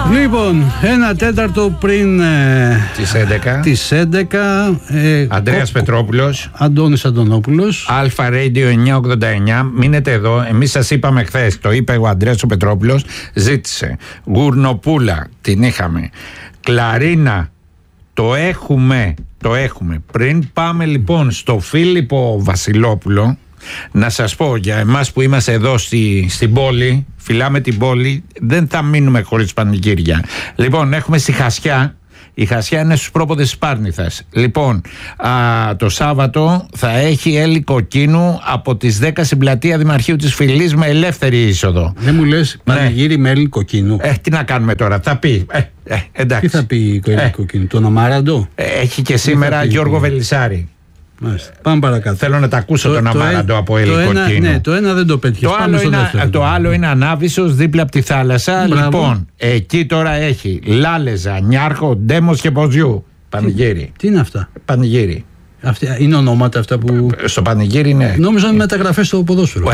Λοιπόν, 1/4 πριν τις 11 Ανδρέας Πετρόπουλος, Αντώνης Αντωνόπουλος, Αλφα Radio 989. Μείνετε εδώ. Εμείς σας είπαμε χθες, το είπε ο Ανδρέας ο Πετρόπουλος, ζήτησε Γουρνοπούλα, την είχαμε, Κλαρίνα, το έχουμε. Πριν πάμε λοιπόν στο Φίλιππο Βασιλόπουλο, να σας πω για εμάς που είμαστε εδώ στην πόλη, φυλάμε την πόλη, δεν θα μείνουμε χωρίς πανηγύρια. Λοιπόν, έχουμε στη Χασιά. Η Χασιά είναι στους πρόποδες της Πάρνηθας. Λοιπόν, το Σάββατο θα έχει Έλλη Κοκκίνου από τις 10 στην πλατεία Δημαρχείου της Φυλής με ελεύθερη είσοδο. Δεν μου λες πανηγύρι με Έλλη Κοκκίνου? Τι να κάνουμε τώρα, θα πει. Εντάξει. Τι θα πει η Έλλη Κοκκίνου, τον Αμάραντο? Έχει και σήμερα Γιώργο Βελισσάρη. Μάλιστα. Πάμε παρακάτω. Θέλω να τα ακούσω τον Αμάραντο από Έλλη Κοκκίνου. Ναι, το ένα δεν το πέτυχες. Το άλλο είναι Ανάβησσος, δίπλα από τη θάλασσα. Μπράβο. Λοιπόν, εκεί τώρα έχει Λάλεζα, Νιάρχο, Ντέμος και Ποζιού. Πανηγύρι. Τι είναι αυτά? Πανηγύρι. Αυτά είναι ονόματα αυτά που. Στο πανηγύρι, ναι. Νόμιζα είναι μεταγραφές στο ποδόσφαιρο.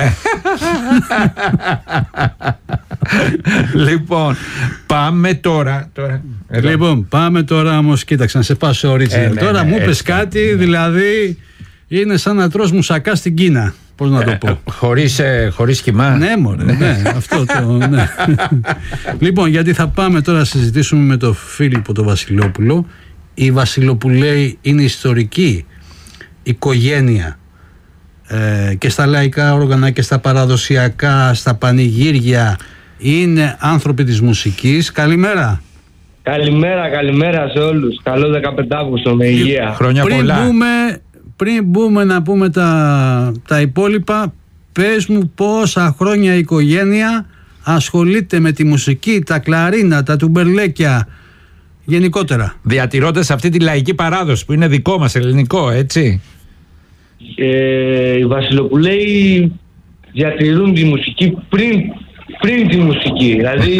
Λοιπόν, πάμε τώρα. Λοιπόν, πάμε τώρα όμως, κοίταξε να σε πάω σε original. Τώρα μου είπες κάτι, δηλαδή είναι σαν να τρως μουσακά στην Κίνα. Πώς να το πω? Χωρίς κοιμά. Ναι, μωρέ, ναι, αυτό το. Ναι. Λοιπόν, γιατί θα πάμε τώρα να συζητήσουμε με τον Φίλιππο τον Βασιλόπουλο. Οι Βασιλοπουλαίοι είναι ιστορική οικογένεια και στα λαϊκά όργανα και στα παραδοσιακά, στα πανηγύρια. Είναι άνθρωποι της μουσικής. Καλημέρα. Καλημέρα σε όλους. Καλό 15 Αύγουστο με υγεία. Χρόνια πολλά. Πριν μπούμε να πούμε τα υπόλοιπα, πες μου πόσα χρόνια η οικογένεια ασχολείται με τη μουσική, τα κλαρίνα, τα τουμπερλέκια, γενικότερα. Διατηρώντας αυτή τη λαϊκή παράδοση που είναι δικό μας ελληνικό, έτσι. Οι Βασιλοπουλαίοι διατηρούν τη μουσική πριν τη μουσική. Δηλαδή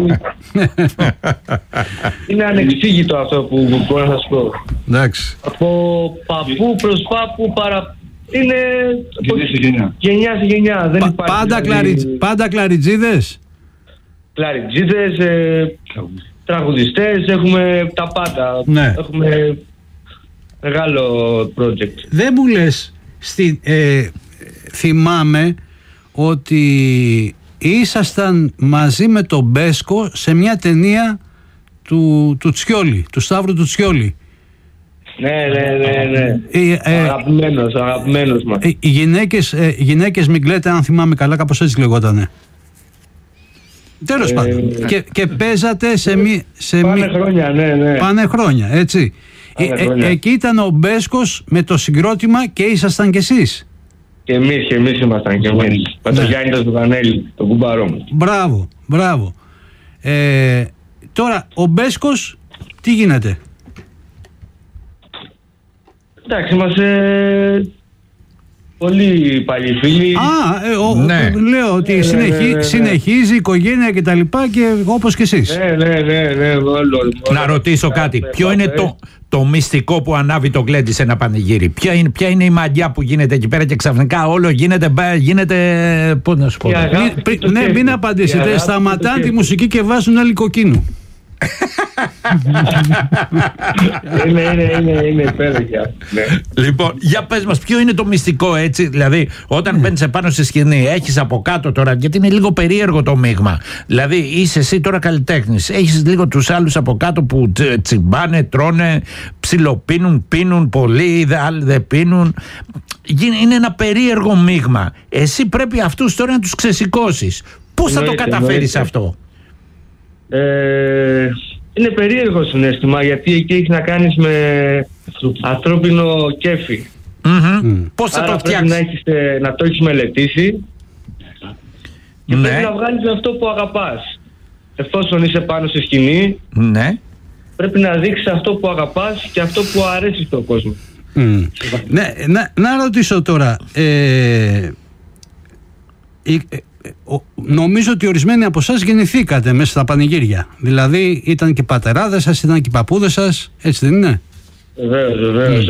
είναι ανεξήγητο αυτό που μπορώ να σας πω. Εντάξει. Από παππού προς παππού είναι γενιά σε γενιά. Δεν υπάρχει, πάντα κλαριτζίδες. Κλαριτζίδες, τραγουδιστές, έχουμε τα πάντα. Ναι. Έχουμε μεγάλο project. Δεν μου λες, θυμάμαι ότι ήσασταν μαζί με τον Μπέσκο σε μια ταινία του Τσιόλι, του Σταύρου του Τσιόλι. Ναι. Αγαπημένος μας. Οι γυναίκες μην κλαίτε, αν θυμάμαι καλά, κάπως έτσι λεγότανε. Τέλος πάντων. Και παίζατε Πάνε χρόνια, ναι. Πάνε χρόνια, έτσι. Εκεί ήταν ο Μπέσκος με το συγκρότημα και ήσασταν κι εσείς. Και εμείς ήμασταν και εμείς. Με τον Γιάννη τον Ζουγανέλη, τον κουμπαρό μου. Μπράβο. Τώρα, ο Μπέσκος τι γίνεται? Εντάξει, είμαστε πολύ παλιοί φίλοι. Ναι. Λέω ότι συνεχίζει η οικογένεια και τα λοιπά, και όπως και εσείς. Ναι. Να ρωτήσω κάτι. Ποιο είναι το μυστικό που ανάβει το γλέντι σε ένα πανηγύρι? Ποια είναι η μαγιά που γίνεται εκεί πέρα και ξαφνικά όλο γίνεται πώς να σου πω? Ναι, μην απαντήσετε. Σταματάνε τη μουσική και βάζουν Έλλη Κοκκίνου. Είναι υπέροχα. Λοιπόν, για πες μας, ποιο είναι το μυστικό, έτσι? Δηλαδή, όταν μπαίνεις επάνω στη σκηνή, έχεις από κάτω τώρα, γιατί είναι λίγο περίεργο το μείγμα. Δηλαδή, είσαι εσύ τώρα καλλιτέχνης, έχεις λίγο τους άλλους από κάτω που τσιμπάνε, τρώνε, ψιλοπίνουν, πίνουν πολύ, άλλοι δεν πίνουν. Είναι ένα περίεργο μείγμα. Εσύ πρέπει αυτούς τώρα να τους ξεσηκώσεις. Πώς θα το καταφέρεις αυτό? Είναι περίεργο συναίσθημα, γιατί εκεί έχει να κάνεις με ανθρώπινο κέφι. Πώς θα το φτιάξεις? Πρέπει να το έχεις μελετήσει και Ναι. πρέπει να βγάλεις αυτό που αγαπάς. Εφόσον είσαι πάνω στη σκηνή, Ναι. πρέπει να δείξεις αυτό που αγαπάς και αυτό που αρέσει στον κόσμο. Ναι, να ρωτήσω τώρα, νομίζω ότι ορισμένοι από εσάς γεννηθήκατε μέσα στα πανηγύρια. Δηλαδή ήταν και οι πατεράδες σας, ήταν και οι παππούδες σας, έτσι δεν είναι? Βεβαίως.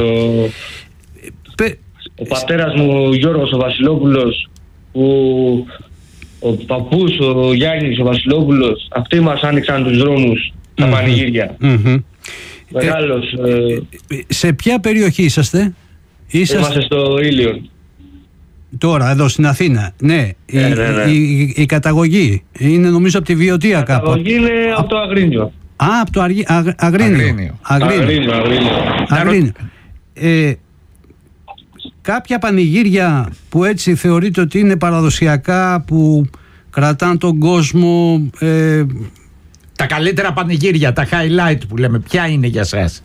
Ο πατέρας μου, Γιώργος ο Βασιλόπουλος, που ο παππούς, ο Γιάννης, ο Βασιλόπουλος, αυτοί μας άνοιξαν τους δρόμους στα πανηγύρια. Μεγάλος. Σε ποια περιοχή είσαστε? Είμαστε στο Ήλιον. Τώρα, εδώ στην Αθήνα. Ναι. Η καταγωγή είναι νομίζω από τη Βιωτία κάπου. Η καταγωγή είναι από το Αγρίνιο. Από το Αγρίνιο. Κάποια πανηγύρια που έτσι θεωρείτε ότι είναι παραδοσιακά, που κρατάνε τον κόσμο, τα καλύτερα πανηγύρια, τα highlight που λέμε, ποια είναι για σας?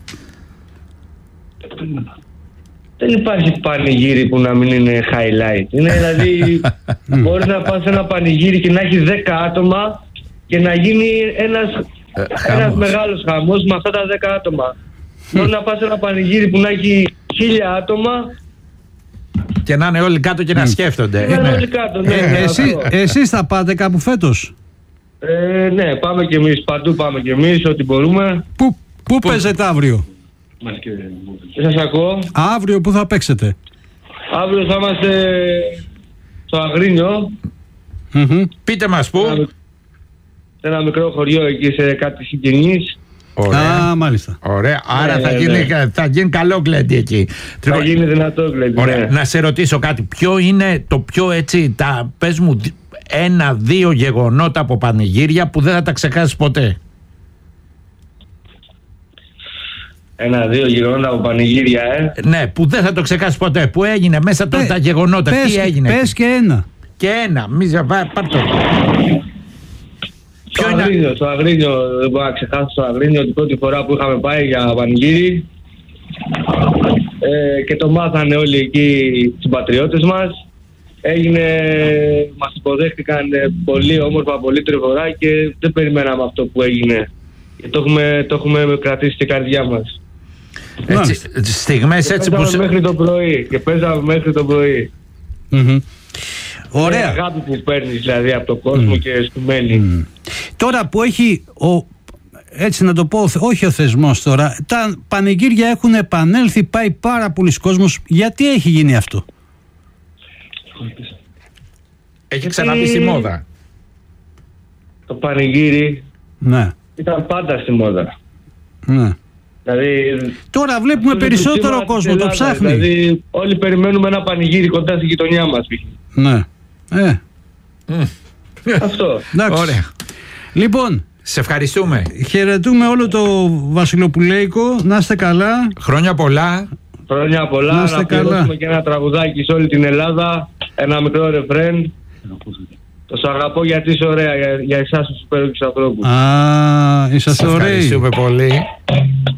Δεν υπάρχει πανηγύρι που να μην είναι highlight. Είναι δηλαδή, μπορείς να πας σε ένα πανηγύρι και να έχει 10 άτομα και να γίνει ένας μεγάλος χαμός με αυτά τα 10 άτομα. Μπορεί να πας σε ένα πανηγύρι που να έχει 1000 άτομα και να είναι όλοι κάτω και να σκέφτονται. Να είναι όλοι κάτω, ναι. Εσείς θα πάτε κάπου φέτος? Ναι, πάμε κι εμείς, παντού πάμε κι εμείς, ό,τι μπορούμε. Πού παίζετε αύριο? Σας ακούω. Αύριο πού θα παίξετε? Αύριο θα είμαστε στο Αγρίνιο. Πείτε μας πού. Σε ένα μικρό χωριό εκεί, σε κάτι συγγενείς. Ωραία. Μάλιστα. Ωραία. Άρα θα γίνει καλό γκλέντι εκεί. Θα γίνει δυνατό γκλέντι. Ναι. Να σε ρωτήσω κάτι. Ποιο είναι το πιο έτσι, πες μου 1-2 γεγονότα από πανηγύρια που δεν θα τα ξεχάσεις ποτέ? 1-2 γεγονότα από πανηγύρια, Ναι, που δεν θα το ξεχάσεις ποτέ. Που έγινε μέσα τα γεγονότα. Τι έγινε? Πες και ένα. Και ένα. Πάρ' το. Στο Αγρίνιο, δεν μπορώ να ξεχάσω στο Αγρίνιο την πρώτη φορά που είχαμε πάει για πανηγύρι και το μάθανε όλοι εκεί οι συμπατριώτες μας. Μας υποδέχτηκαν πολύ όμορφα, πολύ τρυφερά και δεν περιμέναμε αυτό που έγινε. Και το έχουμε κρατήσει στην καρδιά μας. Στιγμές έτσι που... μέχρι το πρωί και παίζαμε μέχρι το πρωί. Ωραία. Είναι αγάπη που παίρνεις δηλαδή από τον κόσμο και σου μένει. Τώρα που έχει έτσι να το πω, όχι ο θεσμός τώρα, τα πανηγύρια έχουν επανέλθει, πάει πάρα πολλοί κόσμος. Γιατί έχει γίνει αυτό? Έχει ξαναμπεί στη μόδα. Το πανηγύρι ήταν πάντα στη μόδα. Ναι. Δηλαδή, τώρα βλέπουμε περισσότερο κόσμο, το ψάχνει. Δηλαδή όλοι περιμένουμε ένα πανηγύρι κοντά στη γειτονιά μας. Ναι. Αυτό. Ωραία. Λοιπόν, σε ευχαριστούμε. Χαιρετούμε όλο το Βασιλοπουλέικο. Να είστε καλά. Χρόνια πολλά. Χρόνια πολλά. Να αφιερώσουμε και ένα τραγουδάκι σε όλη την Ελλάδα. Ένα μικρό ρεφρέν. Το σ' αγαπώ γιατί είσαι ωραία. Για εσάς τους υπέροχους ανθρώπους. Είσαστε ωραίοι. Ευχαριστούμε πολύ.